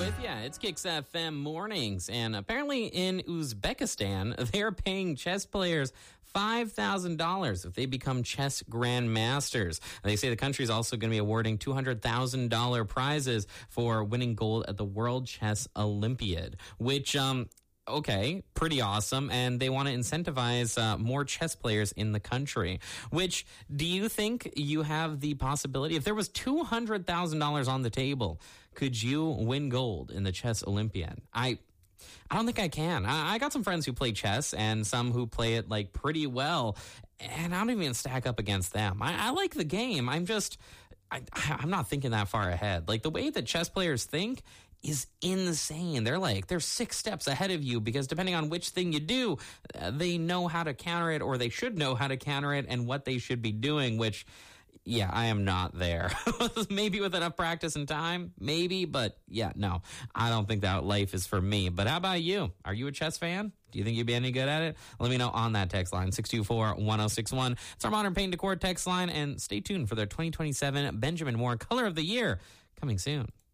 with you. It's Kicks FM mornings, and apparently in Uzbekistan, they're paying chess players $5,000 if they become chess grandmasters. They say the country is also going to be awarding $200,000 prizes for winning gold at the World Chess Olympiad, which okay, pretty awesome, and they want to incentivize more chess players in the country. Which, do you think you have the possibility, if there was $200,000 on the table, could you win gold in the Chess Olympiad? I don't think I can. I got some friends who play chess and some who play it like pretty well, and I don't even stack up against them. I like the game. I'm not thinking that far ahead. Like, the way that chess players think is insane. They're 6 steps ahead of you, because depending on which thing you do, they know how to counter it, or they should know how to counter it and what they should be doing, which, yeah, I am not there. Maybe with enough practice and time, maybe, but yeah, no, I don't think that life is for me. But how about you? Are you a chess fan? Do you think you'd be any good at it? Let me know on that text line, 624-1061. It's our Modern Paint Decor text line, and stay tuned for their 2027 Benjamin Moore Color of the Year coming soon.